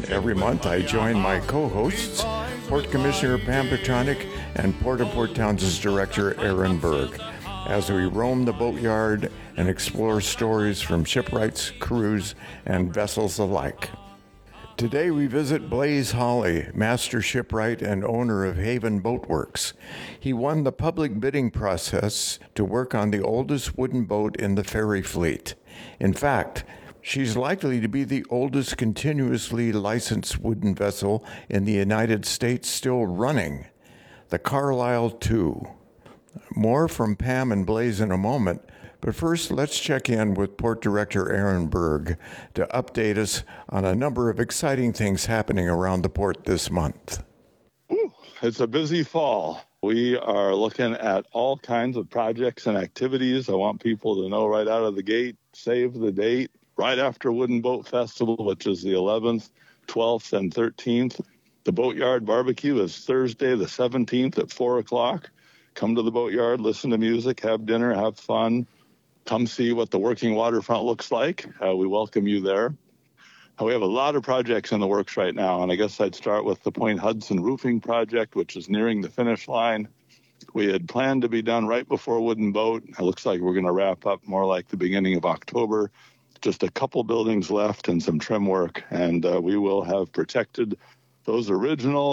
every month I join my co-hosts, Port Commissioner Pam Petronic and Port of Port Townsend's Director Aaron Berg, as we roam the boatyard and explore stories from shipwrights, crews, and vessels alike. Today we visit Blaze Hawley, master shipwright and owner of Haven Boatworks. He won the public bidding process to work on the oldest wooden boat in the ferry fleet. In fact, she's likely to be the oldest continuously licensed wooden vessel in the United States still running, the Carlisle II. More from Pam and Blaze in a moment, but first, let's check in with Port Director Aaron Berg to update us on a number of exciting things happening around the port this month. It's a busy fall. We are looking at all kinds of projects and activities. I want people to know right out of the gate, save the date, right after Wooden Boat Festival, which is the 11th, 12th, and 13th. The Boatyard Barbecue is Thursday, the 17th at 4 o'clock. Come to the boatyard, listen to music, have dinner, have fun. Come see what the working waterfront looks like. We welcome you there. We have a lot of projects in the works right now, and I guess I'd start with the Point Hudson roofing project, which is nearing the finish line. We had planned to be done right before Wooden Boat. It looks like we're going to wrap up more like the beginning of October. Just a couple buildings left and some trim work, and we will have protected those original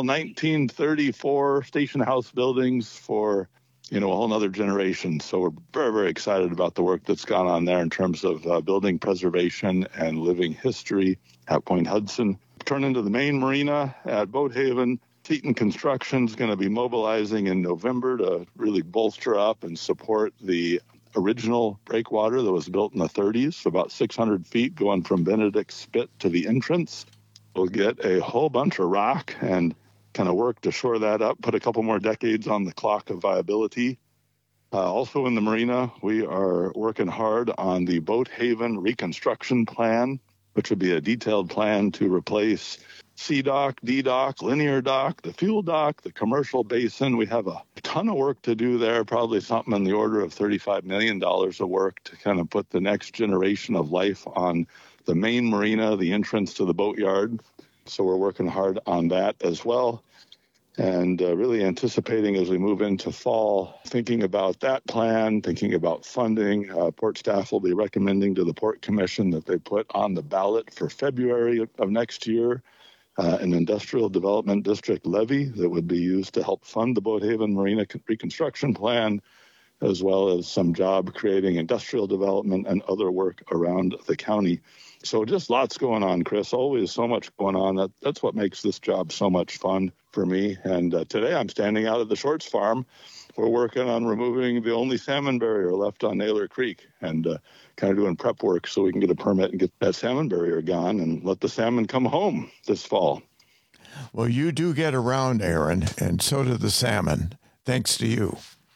1934 station house buildings for a whole nother generation. So we're very, very excited about the work that's gone on there in terms of building preservation and living history at Point Hudson. Turn into the main marina at Boathaven. Teton Construction is going to be mobilizing in November to really bolster up and support the original breakwater that was built in the 30s, about 600 feet going from Benedict Spit to the entrance. We'll get a whole bunch of rock and kind of work to shore that up, put a couple more decades on the clock of viability. Also in the marina, we are working hard on the Boathaven reconstruction plan, which would be a detailed plan to replace C-dock, D-dock, linear dock, the fuel dock, the commercial basin. We have a ton of work to do there, probably something in the order of $35 million of work to kind of put the next generation of life on the main marina, the entrance to the boatyard. So we're working hard on that as well, and really anticipating as we move into fall, thinking about that plan, thinking about funding. Port staff will be recommending to the Port Commission that they put on the ballot for February of next year an industrial development district levy that would be used to help fund the Boathaven Marina reconstruction plan, as well as some job creating industrial development and other work around the county. So just lots going on, Chris. Always so much going on. That's what makes this job so much fun for me. And today I'm standing out at the Shorts Farm. We're working on removing the only salmon barrier left on Naylor Creek and kind of doing prep work so we can get a permit and get that salmon barrier gone and let the salmon come home this fall. Well, you do get around, Aaron, and so do the salmon, thanks to you.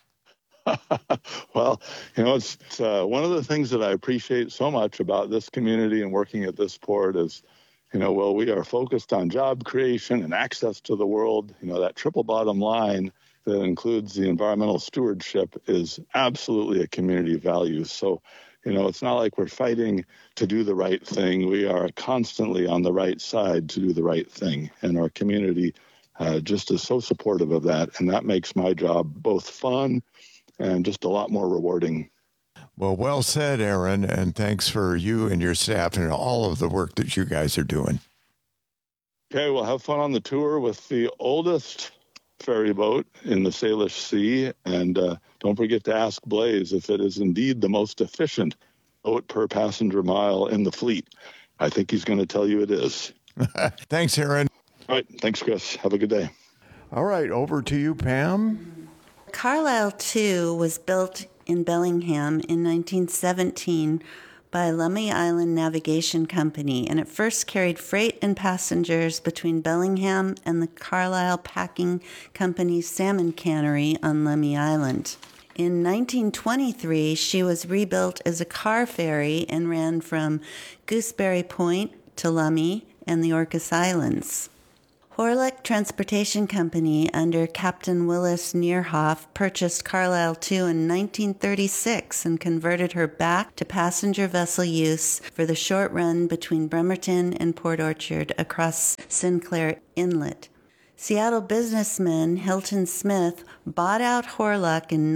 Well, it's one of the things that I appreciate so much about this community and working at this port is, we are focused on job creation and access to the world. That triple bottom line that includes the environmental stewardship is absolutely a community value. So, it's not like we're fighting to do the right thing. We are constantly on the right side to do the right thing. And our community just is so supportive of that. And that makes my job both fun and just a lot more rewarding. Well said, Aaron, and thanks for you and your staff and all of the work that you guys are doing. Okay, we'll have fun on the tour with the oldest ferry boat in the Salish Sea, and don't forget to ask Blaze if it is indeed the most efficient boat per passenger mile in the fleet. I think he's going to tell you it is. Thanks, Aaron. All right, thanks, Chris. Have a good day. All right, over to you, Pam. Carlisle II was built in Bellingham in 1917 by Lummi Island Navigation Company, and it first carried freight and passengers between Bellingham and the Carlisle Packing Company's salmon cannery on Lummi Island. In 1923, she was rebuilt as a car ferry and ran from Gooseberry Point to Lummi and the Orcas Islands. Horlick Transportation Company under Captain Willis Neerhoff purchased Carlisle II in 1936 and converted her back to passenger vessel use for the short run between Bremerton and Port Orchard across Sinclair Inlet. Seattle businessman Hilton Smith bought out Horlock in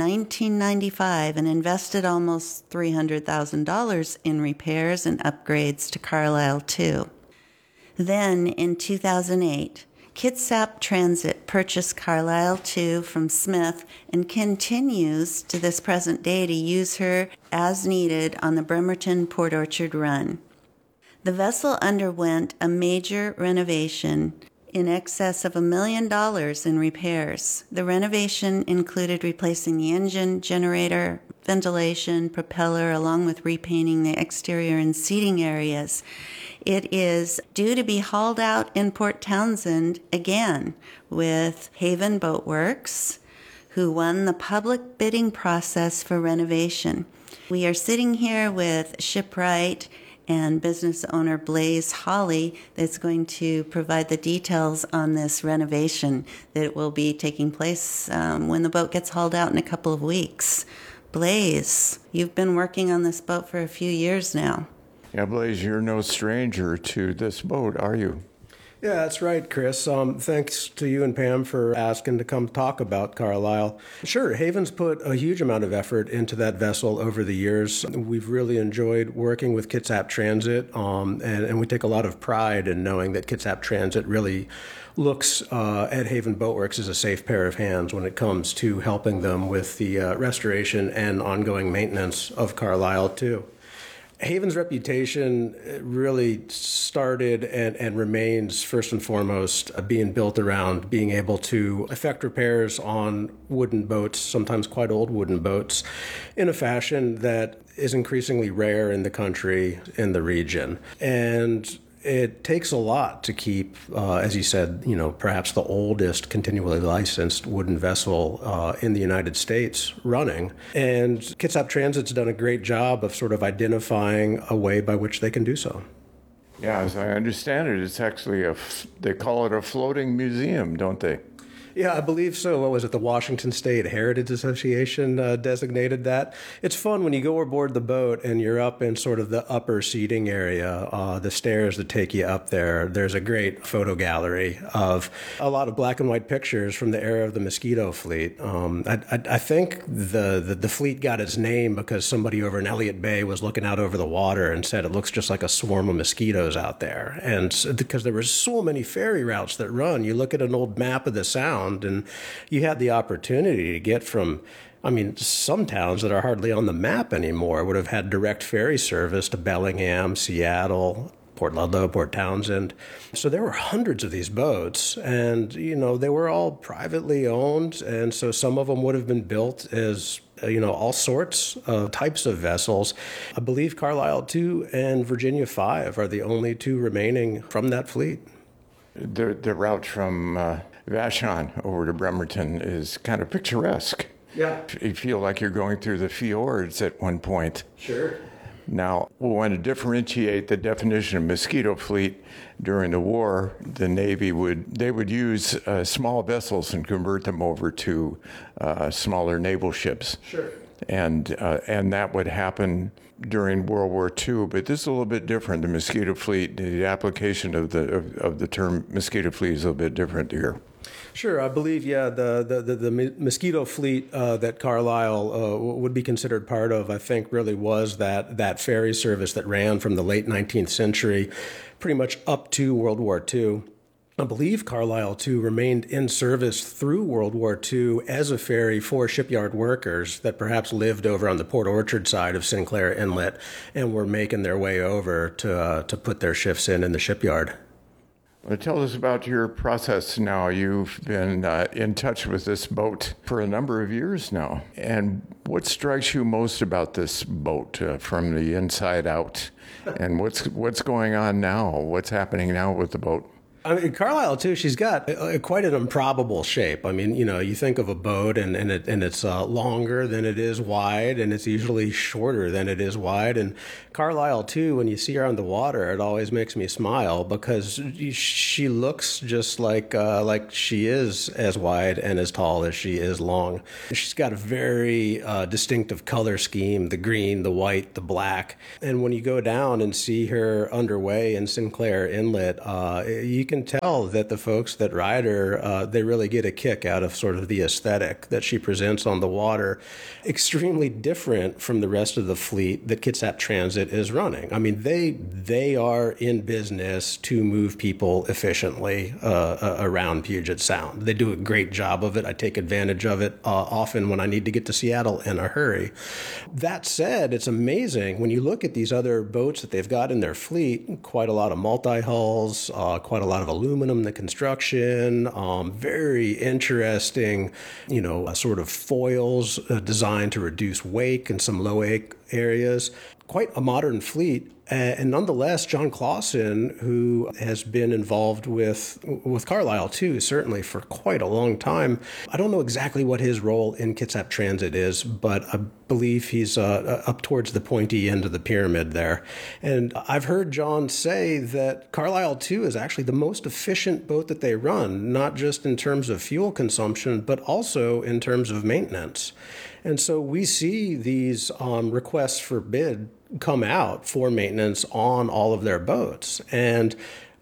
1995 and invested almost $300,000 in repairs and upgrades to Carlisle II. Then, in 2008, Kitsap Transit purchased Carlisle II from Smith and continues to this present day to use her as needed on the Bremerton-Port Orchard run. The vessel underwent a major renovation in excess of $1 million in repairs. The renovation included replacing the engine, generator, ventilation, propeller, along with repainting the exterior and seating areas. It is due to be hauled out in Port Townsend again with Haven Boat Works, who won the public bidding process for renovation. We are sitting here with shipwright and business owner Blaze Holly that's going to provide the details on this renovation that will be taking place when the boat gets hauled out in a couple of weeks. Blaze, you've been working on this boat for a few years now. Yeah, Blaze, you're no stranger to this boat, are you? Yeah, that's right, Chris. Thanks to you and Pam for asking to come talk about Carlisle. Sure, Haven's put a huge amount of effort into that vessel over the years. We've really enjoyed working with Kitsap Transit, and we take a lot of pride in knowing that Kitsap Transit really looks at Haven Boatworks as a safe pair of hands when it comes to helping them with the restoration and ongoing maintenance of Carlisle, too. Haven's reputation really started and remains first and foremost being built around being able to effect repairs on wooden boats, sometimes quite old wooden boats, in a fashion that is increasingly rare in the country, in the region. And it takes a lot to keep, as you said, perhaps the oldest continually licensed wooden vessel in the United States running. And Kitsap Transit's done a great job of sort of identifying a way by which they can do so. Yeah, as I understand it, it's actually they call it a floating museum, don't they? Yeah, I believe so. What was it? The Washington State Heritage Association designated that. It's fun when you go aboard the boat and you're up in sort of the upper seating area, the stairs that take you up there. There's a great photo gallery of a lot of black and white pictures from the era of the Mosquito Fleet. I think the fleet got its name because somebody over in Elliott Bay was looking out over the water and said it looks just like a swarm of mosquitoes out there. And because there were so many ferry routes that run, you look at an old map of the Sound, and you had the opportunity to get from, some towns that are hardly on the map anymore would have had direct ferry service to Bellingham, Seattle, Port Ludlow, Port Townsend. So there were hundreds of these boats, and, they were all privately owned, and so some of them would have been built as all sorts of types of vessels. I believe Carlisle II and Virginia V are the only two remaining from that fleet. The route from Vashon over to Bremerton is kind of picturesque. Yeah. You feel like you're going through the fjords at one point. Sure. Now, we want to differentiate the definition of mosquito fleet. During the war, the Navy would use small vessels and convert them over to smaller naval ships. Sure. And that would happen during World War II, but this is a little bit different. The mosquito fleet, the application of the term mosquito fleet is a little bit different here. Sure, I believe, the mosquito fleet that Carlisle would be considered part of, I think, really was that ferry service that ran from the late 19th century pretty much up to World War II. I believe Carlisle II remained in service through World War II as a ferry for shipyard workers that perhaps lived over on the Port Orchard side of Sinclair Inlet and were making their way over to put their shifts in the shipyard. Well, tell us about your process now. You've been in touch with this boat for a number of years now. And what strikes you most about this boat from the inside out? And what's going on now? What's happening now with the boat? I mean, Carlisle too. She's got quite an improbable shape. I mean, you think of a boat, and it's longer than it is wide, and it's usually shorter than it is wide. And Carlisle too, when you see her on the water, it always makes me smile because she looks just like she is as wide and as tall as she is long. She's got a very distinctive color scheme: the green, the white, the black. And when you go down and see her underway in Sinclair Inlet, you can tell that the folks that ride her, they really get a kick out of sort of the aesthetic that she presents on the water. Extremely different from the rest of the fleet that Kitsap Transit is running. I mean, they are in business to move people efficiently around Puget Sound. They do a great job of it. I take advantage of it often when I need to get to Seattle in a hurry. That said, it's amazing when you look at these other boats that they've got in their fleet, quite a lot of multi-hulls, quite a lot of aluminum in the construction, very interesting, sort of foils designed to reduce wake in some low wake areas. Quite a modern fleet. And nonetheless, John Clausen, who has been involved with Carlisle too, certainly for quite a long time. I don't know exactly what his role in Kitsap Transit is, but I believe he's up towards the pointy end of the pyramid there. And I've heard John say that Carlisle too is actually the most efficient boat that they run, not just in terms of fuel consumption, but also in terms of maintenance. And so we see these requests for bid come out for maintenance on all of their boats. And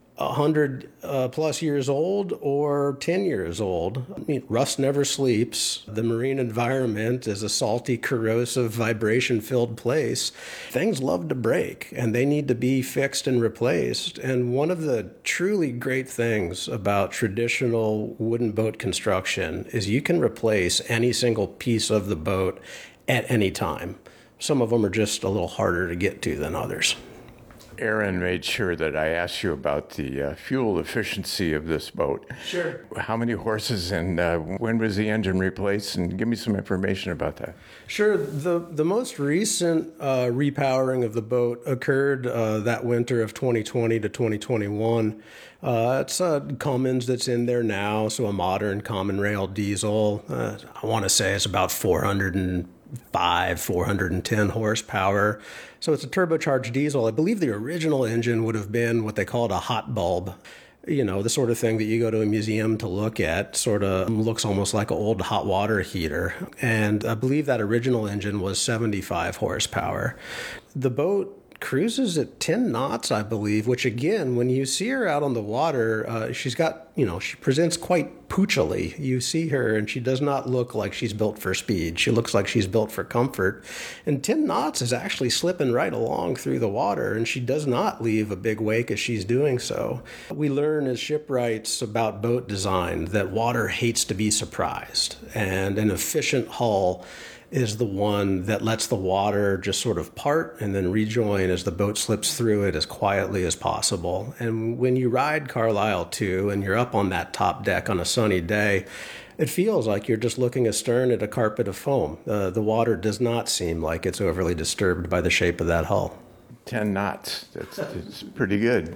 100 plus years old or 10 years old, I mean, rust never sleeps. The marine environment is a salty, corrosive, vibration-filled place. Things love to break, and they need to be fixed and replaced. And one of the truly great things about traditional wooden boat construction is you can replace any single piece of the boat at any time. Some of them are just a little harder to get to than others. Aaron made sure that I asked you about the fuel efficiency of this boat. Sure. How many horses and when was the engine replaced? And give me some information about that. Sure. The most recent repowering of the boat occurred that winter of 2020 to 2021. It's a Cummins that's in there now, so a modern common rail diesel. I want to say it's about 410 horsepower. So it's a turbocharged diesel. I believe the original engine would have been what they called a hot bulb. The sort of thing that you go to a museum to look at, sort of looks almost like an old hot water heater. And I believe that original engine was 75 horsepower. The boat cruises at 10 knots, I believe, which again, when you see her out on the water, she's got, she presents quite poochily. You see her and she does not look like she's built for speed. She looks like she's built for comfort. And 10 knots is actually slipping right along through the water, and she does not leave a big wake as she's doing so. We learn as shipwrights about boat design that water hates to be surprised, and an efficient hull is the one that lets the water just sort of part and then rejoin as the boat slips through it as quietly as possible. And when you ride Carlisle too, and you're up on that top deck on a sunny day, it feels like you're just looking astern at a carpet of foam. The water does not seem like it's overly disturbed by the shape of that hull. 10 knots. It's pretty good.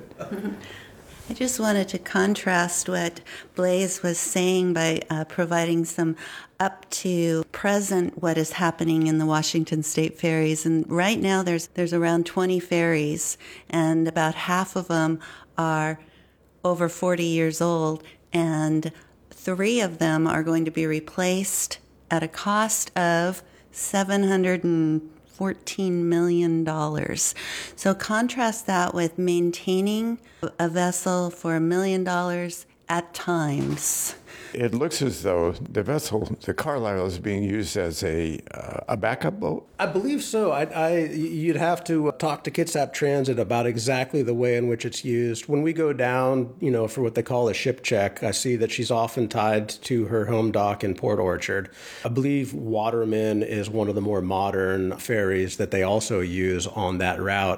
I just wanted to contrast what Blaze was saying by providing some up to present what is happening in the Washington State ferries. And right now there's around 20 ferries, and about half of them are over 40 years old, and 3 of them are going to be replaced at a cost of $714 million. So contrast that with maintaining a vessel for $1 million at times. It looks as though the vessel, the Carlisle, is being used as a backup boat. I believe so. You'd have to talk to Kitsap Transit about exactly the way in which it's used. When we go down, for what they call a ship check, I see that she's often tied to her home dock in Port Orchard. I believe Waterman is one of the more modern ferries that they also use on that route.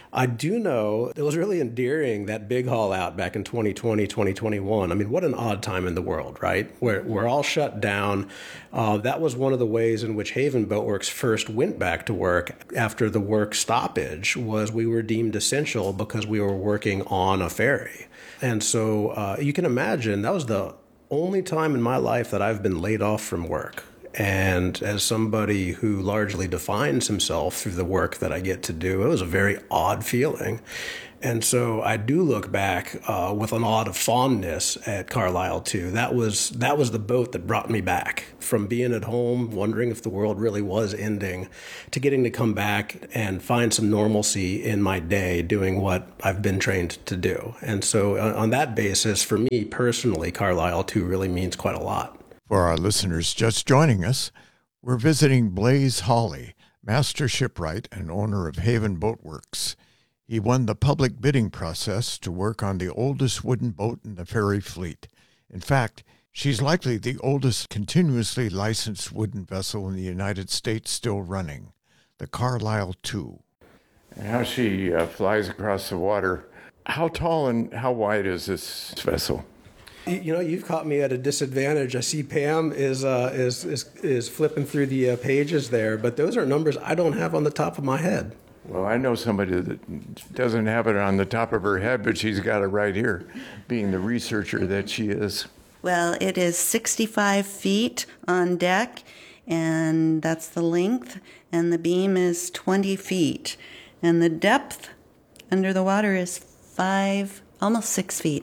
I do know it was really endearing, that big haul out back in 2020, 2021. I mean, what an odd time in the world, right? We're all shut down. That was one of the ways in which Haven Boat Works first went back to work after the work stoppage, was we were deemed essential because we were working on a ferry. And so you can imagine that was the only time in my life that I've been laid off from work. And as somebody who largely defines himself through the work that I get to do, it was a very odd feeling. And so I do look back with an odd of fondness at Carlisle too. That was the boat that brought me back from being at home, wondering if the world really was ending, to getting to come back and find some normalcy in my day doing what I've been trained to do. And so on that basis, for me personally, Carlisle too really means quite a lot. For our listeners just joining us, we're visiting Blaze Hawley, master shipwright and owner of Haven Boat Works. He won the public bidding process to work on the oldest wooden boat in the ferry fleet. In fact, she's likely the oldest continuously licensed wooden vessel in the United States still running, the Carlisle II. And how she flies across the water. How tall and how wide is this vessel? You know, you've caught me at a disadvantage. I see Pam is flipping through the pages there, but those are numbers I don't have on the top of my head. Well, I know somebody that doesn't have it on the top of her head, but she's got it right here, being the researcher that she is. Well, it is 65 feet on deck, and that's the length, and the beam is 20 feet. And the depth under the water is almost 6 feet.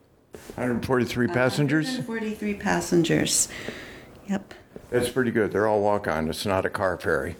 143 passengers? 143 passengers. Yep. That's pretty good. They're all walk-on. It's not a car ferry.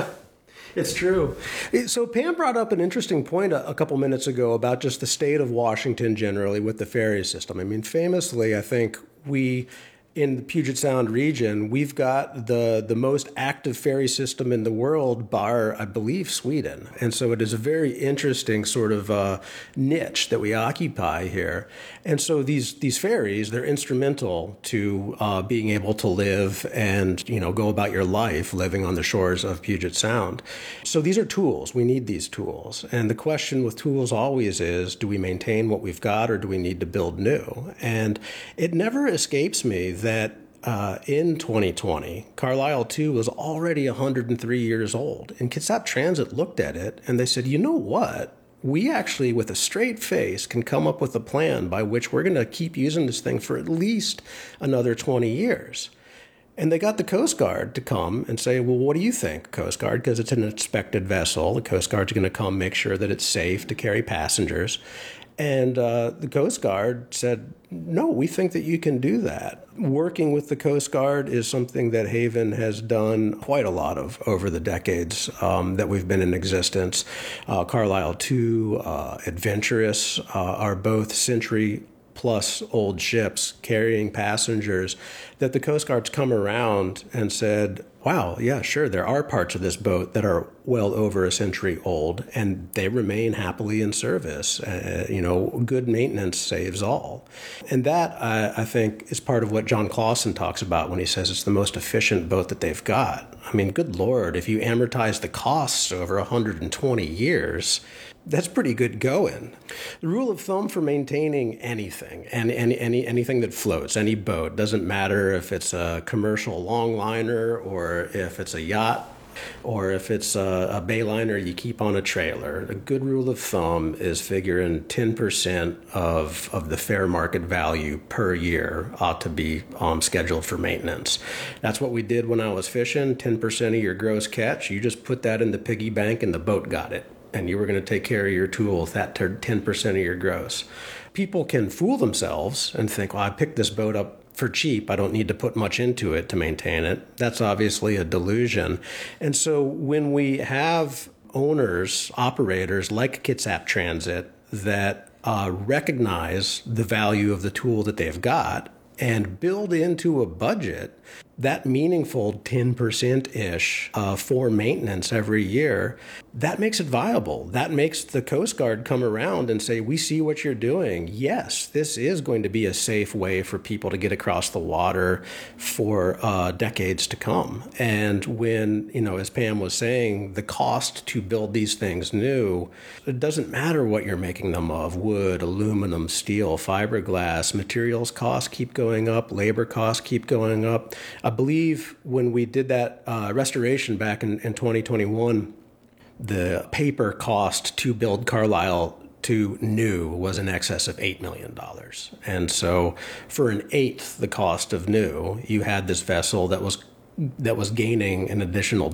It's true. So Pam brought up an interesting point a couple minutes ago about just the state of Washington generally with the ferry system. I mean, famously, I think we, in the Puget Sound region, we've got the most active ferry system in the world, bar, I believe, Sweden. And so it is a very interesting sort of niche that we occupy here. And so these ferries, they're instrumental to being able to live and, go about your life living on the shores of Puget Sound. So these are tools. We need these tools. And the question with tools always is, do we maintain what we've got or do we need to build new? And it never escapes me that in 2020, Carlisle II was already 103 years old. And Kitsap Transit looked at it and they said, you know what? We actually, with a straight face, can come up with a plan by which we're going to keep using this thing for at least another 20 years. And they got the Coast Guard to come and say, well, what do you think, Coast Guard? Because it's an inspected vessel. The Coast Guard's going to come make sure that it's safe to carry passengers. And the Coast Guard said, no, we think that you can do that. Working with the Coast Guard is something that Haven has done quite a lot of over the decades that we've been in existence. Carlisle II, Adventurous are both century-plus old ships carrying passengers that the Coast Guard's come around and said, wow, yeah, sure, there are parts of this boat that are well over a century old, and they remain happily in service. Good maintenance saves all. And that, I think, is part of what John Clausen talks about when he says it's the most efficient boat that they've got. I mean, good Lord, if you amortize the costs over 120 years, that's pretty good going. The rule of thumb for maintaining anything, and anything that floats, any boat, doesn't matter if it's a commercial longliner or if it's a yacht or if it's a bayliner you keep on a trailer. A good rule of thumb is figuring 10% of the fair market value per year ought to be scheduled for maintenance. That's what we did when I was fishing. 10% of your gross catch, you just put that in the piggy bank and the boat got it. And you were going to take care of your tool with that 10% of your gross. People can fool themselves and think, well, I picked this boat up for cheap. I don't need to put much into it to maintain it. That's obviously a delusion. And so when we have owners, operators like Kitsap Transit that recognize the value of the tool that they've got and build into a budget that meaningful 10%-ish for maintenance every year, that makes it viable. That makes the Coast Guard come around and say, we see what you're doing. Yes, this is going to be a safe way for people to get across the water for decades to come. And when, as Pam was saying, the cost to build these things new, it doesn't matter what you're making them of, wood, aluminum, steel, fiberglass, materials costs keep going up, labor costs keep going up. I believe when we did that restoration back in 2021, the paper cost to build Carlisle to new was in excess of $8 million. And so for an eighth the cost of new, you had this vessel that was gaining an additional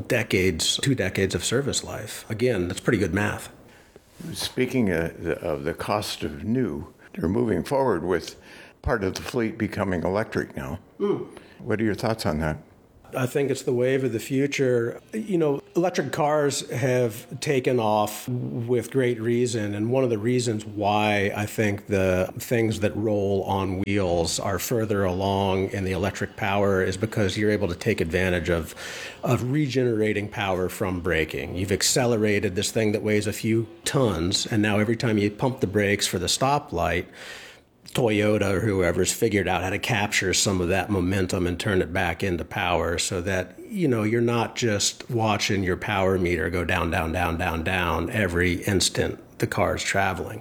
2 decades of service life. Again, that's pretty good math. Speaking of the cost of new, they're moving forward with part of the fleet becoming electric now. What are your thoughts on that? I think it's the wave of the future. Electric cars have taken off with great reason. And one of the reasons why I think the things that roll on wheels are further along in the electric power is because you're able to take advantage of regenerating power from braking. You've accelerated this thing that weighs a few tons, and now every time you pump the brakes for the stoplight, Toyota or whoever's figured out how to capture some of that momentum and turn it back into power so that, you're not just watching your power meter go down, down, down, down, down every instant the car's traveling.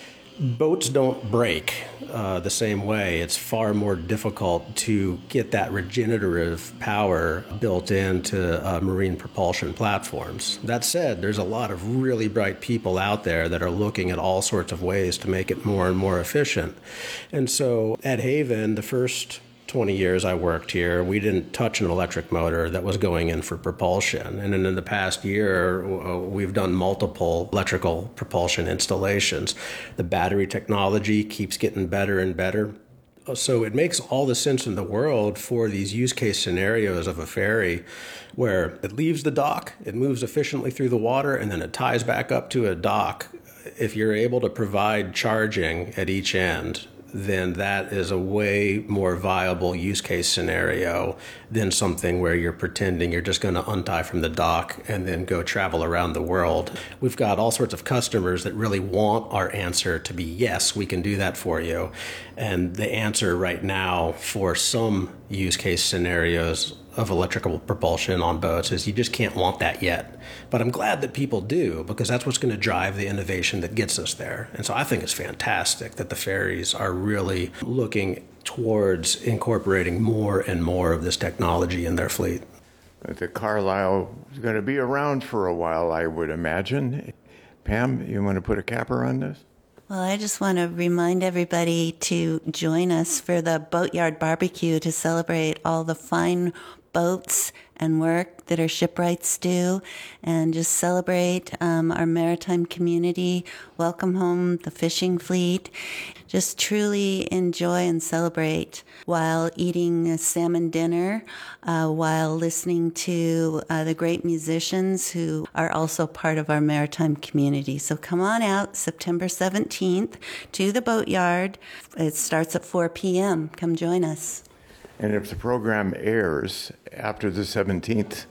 Boats don't brake the same way. It's far more difficult to get that regenerative power built into marine propulsion platforms. That said, there's a lot of really bright people out there that are looking at all sorts of ways to make it more and more efficient. And so at Haven, the first 20 years I worked here, we didn't touch an electric motor that was going in for propulsion. And then in the past year, we've done multiple electrical propulsion installations. The battery technology keeps getting better and better. So it makes all the sense in the world for these use case scenarios of a ferry where it leaves the dock, it moves efficiently through the water, and then it ties back up to a dock. If you're able to provide charging at each end, then that is a way more viable use case scenario than something where you're pretending you're just going to untie from the dock and then go travel around the world. We've got all sorts of customers that really want our answer to be, yes, we can do that for you. And the answer right now for some use case scenarios of electrical propulsion on boats is you just can't want that yet. But I'm glad that people do, because that's what's going to drive the innovation that gets us there. And so I think it's fantastic that the ferries are really looking towards incorporating more and more of this technology in their fleet. The Carlisle is going to be around for a while, I would imagine. Pam, you want to put a capper on this? Well, I just want to remind everybody to join us for the Boatyard Barbecue to celebrate all the fine boats and work that our shipwrights do, and just celebrate our maritime community, welcome home the fishing fleet. Just truly enjoy and celebrate while eating a salmon dinner, while listening to the great musicians who are also part of our maritime community. So come on out September 17th to the Boatyard. It starts at 4 p.m. Come join us. And if the program airs after the 17th,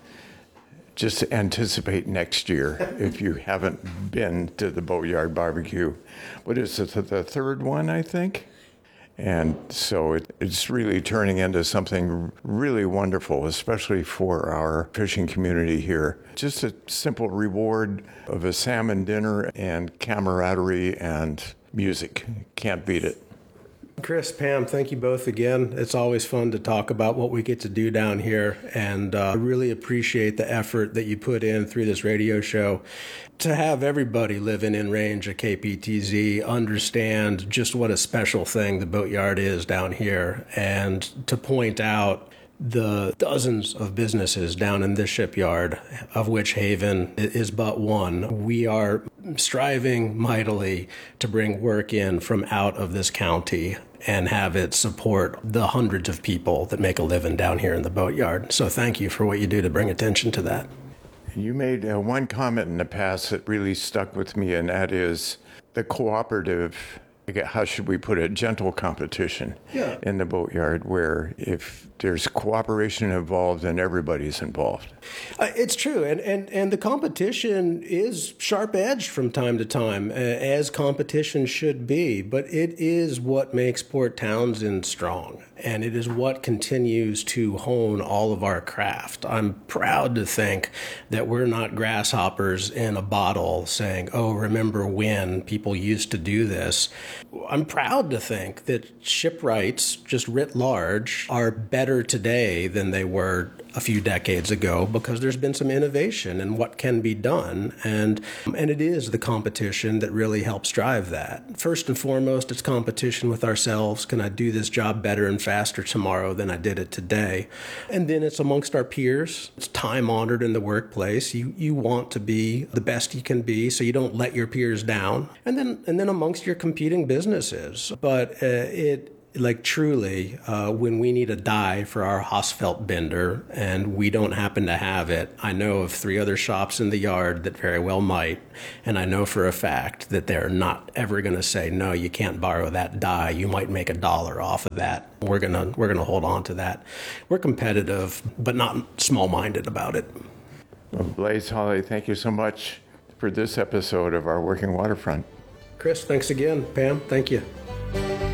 just anticipate next year if you haven't been to the Boatyard Barbecue. What is it, the third one, I think? And so it's really turning into something really wonderful, especially for our fishing community here. Just a simple reward of a salmon dinner and camaraderie and music. Can't beat it. Chris, Pam, thank you both again. It's always fun to talk about what we get to do down here, and I really appreciate the effort that you put in through this radio show to have everybody living in range of KPTZ understand just what a special thing the Boatyard is down here, and to point out the dozens of businesses down in this shipyard, of which Haven is but one. We are striving mightily to bring work in from out of this county and have it support the hundreds of people that make a living down here in the Boatyard. So thank you for what you do to bring attention to that. You made one comment in the past that really stuck with me, and that is the cooperative how should we put it, gentle competition in the boatyard where if there's cooperation involved, then everybody's involved. It's true. And the competition is sharp-edged from time to time, as competition should be. But it is what makes Port Townsend strong. And it is what continues to hone all of our craft. I'm proud to think that we're not grasshoppers in a bottle saying, oh, remember when people used to do this. I'm proud to think that shipwrights, just writ large, are better today than they were a few decades ago because there's been some innovation in what can be done. And it is the competition that really helps drive that. First and foremost, it's competition with ourselves. Can I do this job better and faster tomorrow than I did it today? And then it's amongst our peers. It's time honored in the workplace. You want to be the best you can be so you don't let your peers down. And then amongst your competing businesses. But truly, when we need a die for our Hausfeld bender and we don't happen to have it, I know of 3 other shops in the yard that very well might, and I know for a fact that they're not ever going to say, no, you can't borrow that die. You might make $1 off of that. We're gonna hold on to that. We're competitive, but not small-minded about it. Well, Blaze Holly, thank you so much for this episode of our Working Waterfront. Chris, thanks again. Pam, thank you.